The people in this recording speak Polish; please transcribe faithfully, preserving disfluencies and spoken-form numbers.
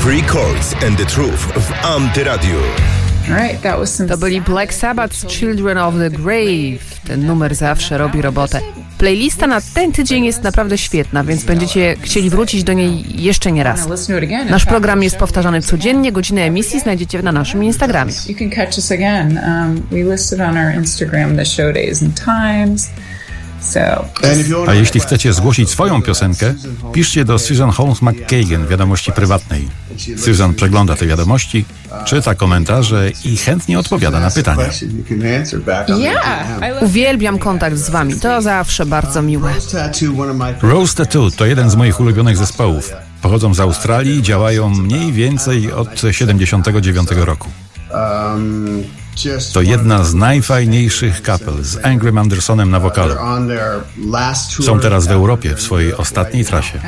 Free Chords and the Truth w Antyradiu. To byli Black Sabbath, Children of the Grave. Ten numer zawsze robi robotę. Playlista na ten tydzień jest naprawdę świetna, więc będziecie chcieli wrócić do niej jeszcze nie raz. Nasz program jest powtarzany codziennie, godzinę emisji znajdziecie na naszym Instagramie. A jeśli chcecie zgłosić swoją piosenkę, piszcie do Susan Holmes McKagan wiadomości prywatnej. Susan przegląda te wiadomości, czyta komentarze i chętnie odpowiada na pytania. Uwielbiam kontakt z wami, to zawsze bardzo miłe. Rose Tattoo to jeden z moich ulubionych zespołów. Pochodzą z Australii i działają mniej więcej od siedemdziesiątego dziewiątego roku. To jedna z najfajniejszych kapel z Angry Andersonem na wokalu. Są teraz w Europie w swojej ostatniej trasie.